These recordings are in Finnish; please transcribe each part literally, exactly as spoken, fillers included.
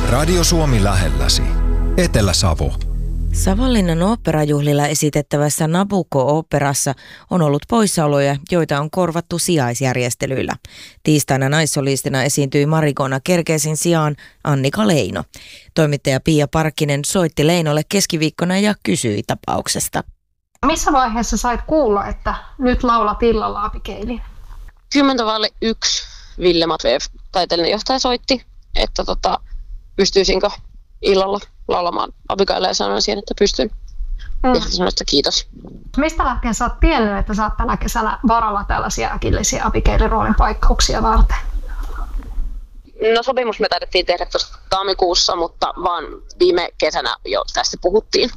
Radio Suomi lähelläsi. Etelä-Savo. Savonlinnan oopperajuhlilla esitettävässä Nabucco-oopperassa on ollut poissaoloja, joita on korvattu sijaisjärjestelyillä. Tiistaina naissolistina esiintyi Marigona Kerkesin sijaan Annika Leino. Toimittaja Pia Parkkinen soitti Leinolle keskiviikkona ja kysyi tapauksesta. Missä vaiheessa sait kuulla, että nyt laulat illalla Abigailin? Kymmentä vaille yksi Ville Matveev, taiteellinen johtaja, soitti, että tota, pystyisinkö illalla laulamaan Abigailille, ja sanoin siihen, että pystyn. Mm. Ja hän sanoi, että kiitos. Mistä lähtien sä oot tiennyt, että sä oot tänä kesänä varalla tällaisia äkillisiä Abigailin roolin paikkauksia varten? No sopimus me taidettiin tehdä tuossa tammikuussa, mutta vaan viime kesänä jo tästä puhuttiin.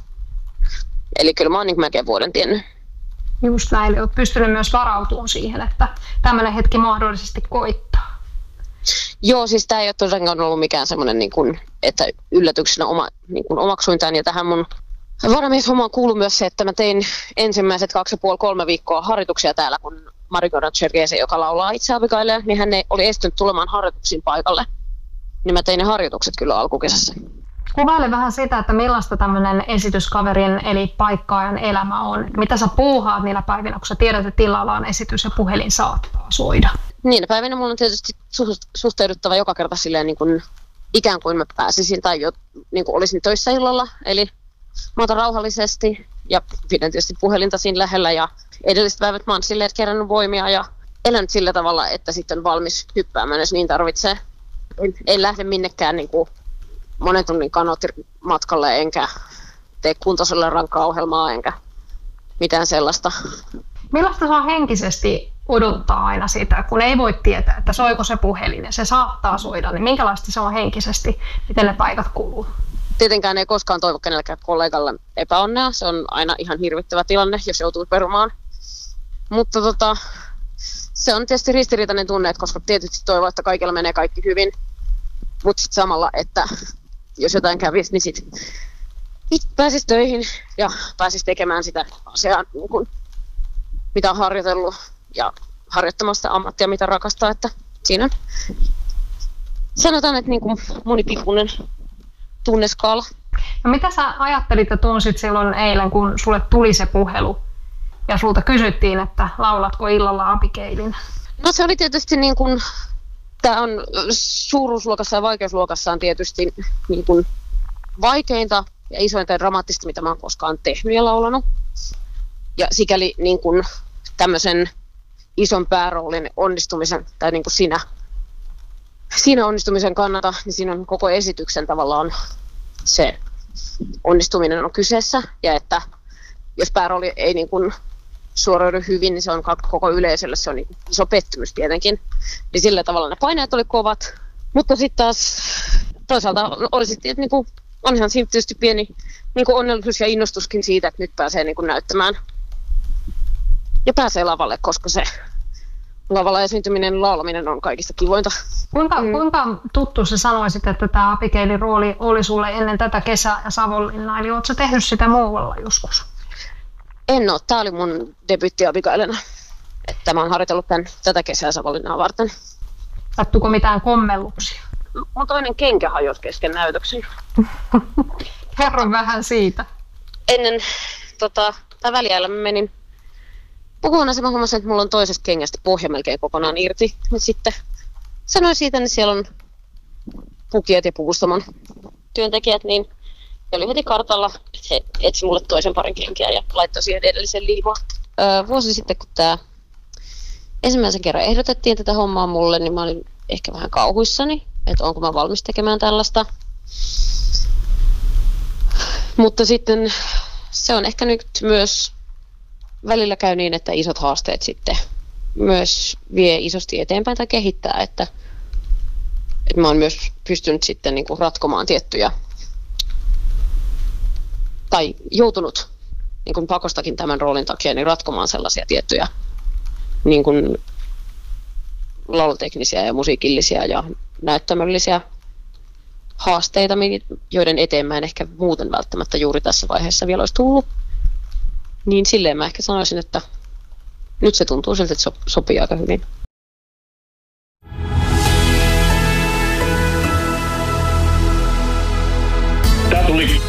Eli kyllä mä oon niin melkein vuoden tiennyt. Just näin, olet pystynyt myös varautumaan siihen, että tämmöinen hetki mahdollisesti koittaa. Joo, siis tämä ei ole tosiaan ollut mikään semmoinen, niin kuin, että yllätyksenä oma, niin kuin omaksuin tämän. Ja tähän mun varamieshommaan kuului myös se, että mä tein ensimmäiset kaksi ja puoli kolme viikkoa harjoituksia täällä, kun Marigona Kerkesi, joka laulaa itse Abigailille, niin hän oli estynyt tulemaan harjoituksiin paikalle. Niin mä tein ne harjoitukset kyllä alkukesässä. Kuvaile vähän sitä, että millaista tämmöinen esityskaverin eli paikkaajan elämä on. Mitä sä puuhaat niillä päivinä, kun sä tiedät, että illalla on esitys ja puhelin saattaa soida? Niinä päivinä mulla on tietysti suhteuduttava joka kerta silleen niin kuin ikään kuin mä pääsisin tai jo, niin kuin olisin töissä illalla. Eli mä otan rauhallisesti ja pidän tietysti puhelinta siinä lähellä ja edelliset päivät mä oon silleen kerännyt voimia ja elänyt sillä tavalla, että sitten on valmis hyppäämään, jos niin tarvitsee. En, en lähde minnekään niin kuin monen tunnin kanottimatkalle, enkä tee kuntoiselle rankkaa ohjelmaa, enkä mitään sellaista. Millaista se on henkisesti odottaa aina sitä, kun ei voi tietää, että soiko se puhelin ja se saattaa soida, niin minkälaista se on henkisesti, miten ne päivät kuluu? Tietenkään ei koskaan toivo kenellekään kollegalle epäonnea, se on aina ihan hirvittävä tilanne, jos joutuu perumaan. Mutta tota, se on tietysti ristiriitainen tunne, koska tietysti toivoo, että kaikilla menee kaikki hyvin, mutta sitten samalla, että jos jotain kävisi, niin sitten pääsisi töihin ja pääsisi tekemään sitä asiaa, niin kuin, mitä on harjoitellut ja harjoittamassa ammattia, mitä rakastaa. Että siinä on, sanotaan, että niin kuin monipikuinen tunneskaala. No mitä sä ajattelit ja tunsit silloin eilen, kun sulle tuli se puhelu ja sulta kysyttiin, että laulatko illalla Abigailin? No se oli tietysti niin kuin, tämä on suuruusluokassa ja vaikeusluokassa on tietysti niin kuin vaikeinta ja isointa ja dramaattista, mitä mä oon koskaan tehnyt ja laulanut. Ja sikäli niin kuin tämmöisen ison pääroolin onnistumisen, tai niin kuin siinä, siinä onnistumisen kannalta, niin siinä on koko esityksen tavallaan se onnistuminen on kyseessä. Ja että jos päärooli ei niin kuin suoriudu hyvin, niin se on koko yleisölle se on niin iso pettymys tietenkin. Niin sillä tavalla ne paineet oli kovat. Mutta sitten taas toisaalta olisi niin kuin, onhan siinä tietysti pieni niin kuin onnellisuus ja innostuskin siitä, että nyt pääsee niin kuin näyttämään ja pääsee lavalle, koska se lavalla esiintyminen, laulaminen on kaikista kivointa. Kuinka, mm. kuinka tuttu sä sanoisit, että tämä Abigailin rooli oli sulle ennen tätä kesää ja Savonlinnaa? Eli ootko sä tehnyt sitä muualla joskus? En ole. Tämä oli mun debyytti Abigailina. Että mä oon harjoitellut tämän, tätä kesää Savonlinnaa varten. Sattuuko mitään kommelluksia? Mun toinen kenkä hajosi kesken näytöksen. Kerro vähän siitä. Ennen tota, tai väliajalla mä menin puhumaan, mä huomasin, että mulla on toisesta kengästä pohja melkein kokonaan irti. Ja sitten sanoin siitä, että siellä on pukijat ja puvustamon työntekijät, niin he oli heti kartalla, että he etsi mulle toisen parin kenkiä ja laittoi siihen edellisen liimaa. Öö, vuosi sitten, kun tämä ensimmäisen kerran ehdotettiin tätä hommaa mulle, niin mä olin ehkä vähän kauhuissani, että onko mä valmis tekemään tällaista. Mutta sitten se on ehkä nyt myös välillä käy niin, että isot haasteet sitten myös vie isosti eteenpäin tai kehittää, että, että mä oon myös pystynyt sitten niin kuin ratkomaan tiettyjä tai joutunut niin kuin pakostakin tämän roolin takia niin ratkomaan sellaisia tiettyjä niin kuin lauluteknisiä ja musiikillisia ja näyttämöllisiä haasteita, joiden eteen mä en ehkä muuten välttämättä juuri tässä vaiheessa vielä olisi tullut. Niin silleen mä ehkä sanoisin, että nyt se tuntuu siltä, että se sopii aika hyvin.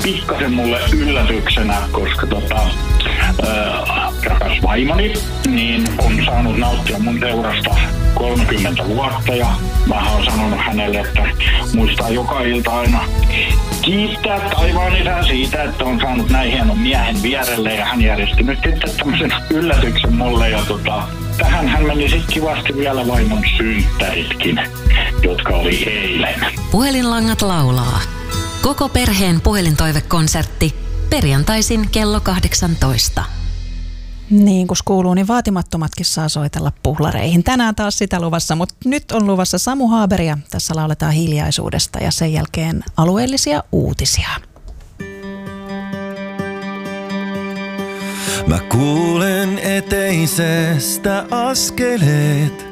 pikkasen mulle yllätyksenä, koska tota, äh, rakas vaimoni niin on saanut nauttia mun seurasta kolmekymmentä vuotta ja mä oon sanonut hänelle, että muistaa joka ilta aina kiittää taivaan isän siitä, että on saanut näin hienon miehen vierelle ja hän järjesti nyt sitten tämmöisen yllätyksen mulle ja tota, tähän hän meni sitten kivasti vielä vaimon synttäritkin, jotka oli eilen. Puhelinlangat laulaa. Koko perheen puhelintoivekonsertti perjantaisin kello kahdeksantoista. Niin kuin kuuluu, niin vaatimattomatkin saa soitella puhlareihin. Tänään taas sitä luvassa, mutta nyt on luvassa Samu Haber ja tässä lauletaan hiljaisuudesta ja sen jälkeen alueellisia uutisia. Mä kuulen eteisestä askeleet.